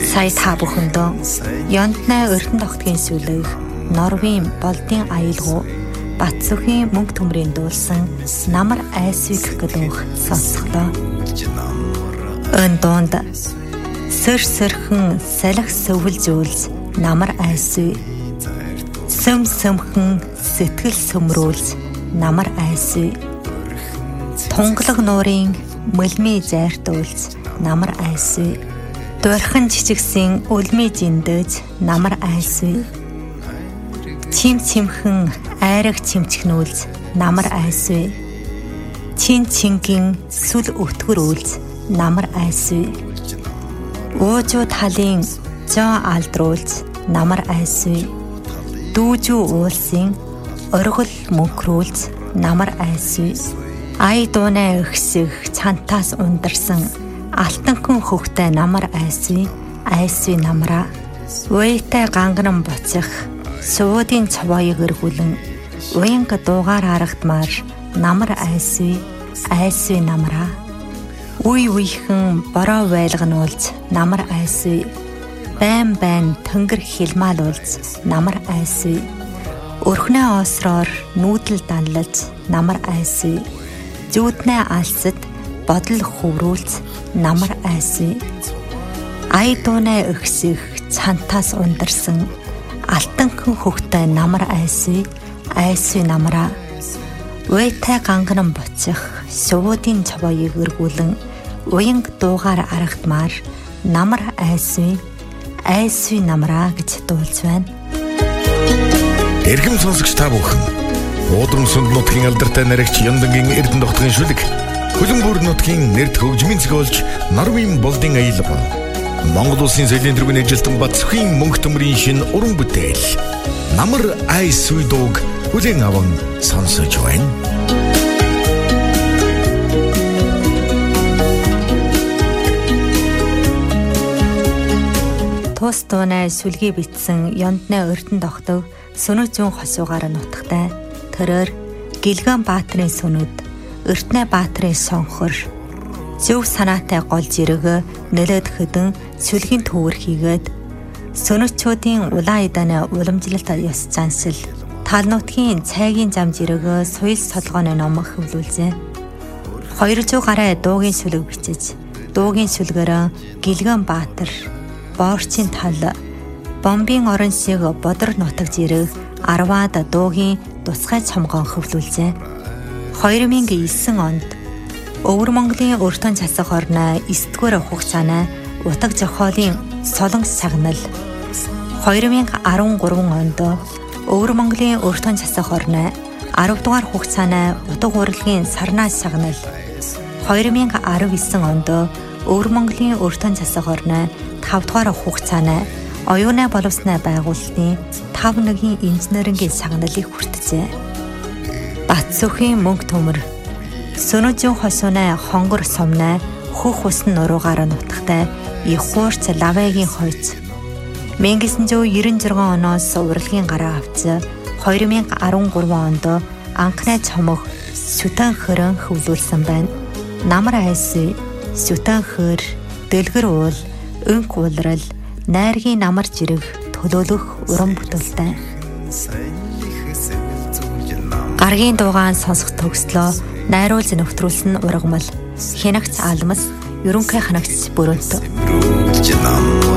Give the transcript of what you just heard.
Сая та бүхэндөө Ёнтнай Өртөн тогтгийн сүлэг, Норвийн болдын аялгау, Батцүхийн мөнгө төмрийн дуулсан Намар айсвиг гэдэг сонсголоо. Өн донд сөрхөн салхи сөвлжүүлж Намар айсвиг, сөмхөн сэтгэл сөмрүүлж Намар айсвиг, тунгалаг нуурын мөлмий зайртуулж Намар айсвиг, дурхан жижигсэн үлмий жиндэж Намар айсвиг, чимхэн айраг чимчгнүүлж Намар айсвиг, чингэн сүл өтгөрүүлж Намар айсвиг, уужуу талын жоо алдруулж Намар айсвиг, дүүжүү уулсын оргил мөнхрүүлж Намар айсвиг, ай дуунай өгсөг цантаас ундарсан алтанхан хөвгтэй Намар айсвиг, айсвиг намраа, уйтай ганган боцох суудын цаваыг эргүүлэн уянга дуугаар харагдмаар Намар айсвиг, айсвиг намраа, үеийнхэн бороо байлгануулж Намар айсвиг, байн тэнгэр хилмаалуулж Намар айсвиг, өрхнөө осроор нүүдэл данлаж Намар айсвиг, зүуднээ алсад бодол хөврүүлж Намар айсвиг, ай дуунай өгсөг цантаас ундарсан алтанхан хөвгтэй Намар айсвиг, айсвиг намраа, уйтай ганган боцох суудын цаваыг эргүүлэн уянг дуугаар аргадмаар Намар айсвиг, айсвиг намраа гэж дуулж байна. Эрхэм сонсогч та бүхэн, Уудрам сүнд нутгийн алдартай наригч Ёндангийн Эрдэнэ тогтгийн шүлэг, Хөлбөмбөр нутгийн нэрд хөгжмийн зохиолч Норвийн болдын аялга, Монгол улсын соёлын тэргүүний ажилтан Батцүхийн мөнгө төмрийн шинэ уран бүтээл Намар айсвиг хүлээн аван сонсож байна. Тус дуунай сүлгийг бичсэн Ёнтнай Өртөн тогтог Сүнэг зүүн хосуугаар нутагтай төрөөр Гэлгэн баатрын сүнүүд, Өртнай баатрын сонхор, зөв санаатай гол жирэг нөлөөд хөдөн сүлгийн төвөр хийгээд сөнөгчүүдийн улаан иданы уламжлалт ёс заншил, тал нутгийн цайгийн зам жирэг суйл солгооны ном хөвлүүлжээ. 200 гаруй дуугийн сүлэг бичиж, дуугийн сүлгээр Гэлгэн баатар, Боорчийн тал, Бомбын орон шиг бодор нутаг жирэг 10-аад дуугийн тусгай цомгоо хөвлүүлжээ. 2009 онд Өвөр Монголын өртөн засах орны 9-р хугацааны утга зохиолын солонгос сагнал, 2013 онд Өвөр Монголын өртөн засах орны 10-р хугацааны утга урлагийн сарнаа сагнал, 2019 онд Өвөр Монголын өртөн засах орны 5-р хугацааны оюуны боловсны байгуулалтын 5-1 инженерингийн сагналыг хүртжээ. Батцүхийн мөнгө төмөр, Сүнэг зүүн хосууны хонгор сумны хөх усан нуруугаар нутагтай их хуурц лавагийн хойц, 1996 оноос урлагийн гараа авч 2013 онд анхны цомог Сүтэн хөрөн хөвлүүлсэн байна. Намар айсвиг, Сүтэн хөр, дэлгэр уул, өнк уулрал, найргийн намар жирэг төлөөлөх уран бүтээлтэй. Гаргийн дуугаан сонсох төгслөө найруулж нөхтрүүлсэн ургамал, хянагч алмас, ерөнхий ханагч бүрөөт.